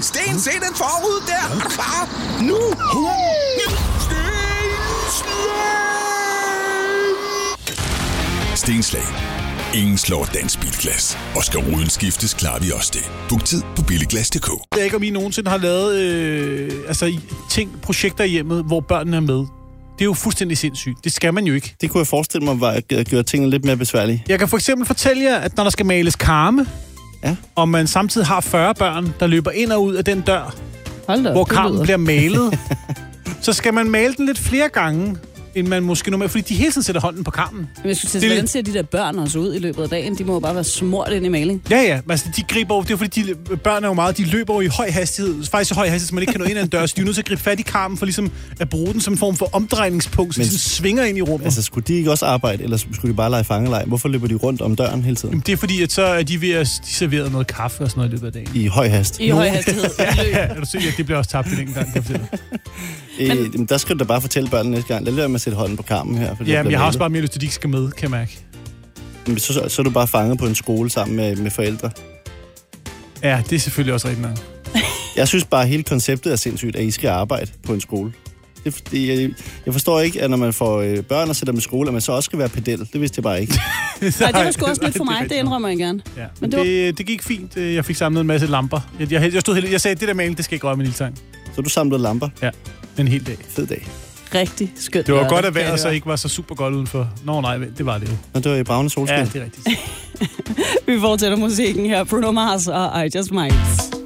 Sten, se den forud der. Er du klar? Nu. Stenslag. Ingen slår Dansk Bilglas. Og skal ruden skiftes, klarer vi også det. Book tid på billiglas.dk. Jeg ved ikke, om I nogensinde har lavet projekter i hjemmet, hvor børnene er med. Det er jo fuldstændig sindssygt. Det skal man jo ikke. Det kunne jeg forestille mig var at gøre tingene lidt mere besværlige. Jeg kan for eksempel fortælle jer, at når der skal males karme, og man samtidig har 40 børn, der løber ind og ud af den dør, hvor karmen bliver malet, så skal man male den lidt flere gange, end man måske normalt, fordi de hele tiden sætter hånden på karmen. Jeg skulle sige, hvordan ser de der børn også ud i løbet af dagen? De må jo bare være smurt ind i maling. Ja, altså de griber over, det er fordi børn er jo meget, de løber over i høj hastighed, faktisk så høj hastighed, så man ikke kan nå ind ad en dør, så de er nødt til at gribe fat i karmen for ligesom at bruge den som en form for omdrejningspunkt, så de svinger ind i rummet. Altså skulle de ikke også arbejde, eller skulle de bare lege fangelej? Hvorfor løber de rundt om døren hele tiden? Jamen, det er fordi, at så er de ved at servere noget kaffe og sådan noget i løbet af dagen. I høj hastighed? I høj hastighed. Ja, du ser, at det bliver også tabt i den gang, kan jeg fortælle. Der skal du da bare fortælle børnene næste gang. Lad være med at sætte hånden på karmen her. Ja, men jeg har også bare mere lyst til, at de ikke skal med, kan jeg mærke. Men så er du bare fanget på en skole sammen med forældre. Ja, det er selvfølgelig også rigtigt nok. Jeg synes bare, at hele konceptet er sindssygt, at I skal arbejde på en skole. Jeg forstår ikke, at når man får børn og sætter dem i skole, at man så også skal være pedel. Det vidste jeg bare ikke. Nej, det var sgu også lidt for mig. Det indrømmer jeg gerne. Ja, men det gik fint. Jeg fik samlet en masse lamper. Jeg sagde, det der maling, det skal ikke røre min lille sang. Så du samlede lamper? Ja, en hel dag. Fed dag. Rigtig skønt. Det var godt, at vejret så ikke var så super godt udenfor. Nå nej, det var det jo. Og det var i bravende solskin. Ja, det er rigtigt. Vi fortsætter musikken her. Bruno Mars og I Just Might.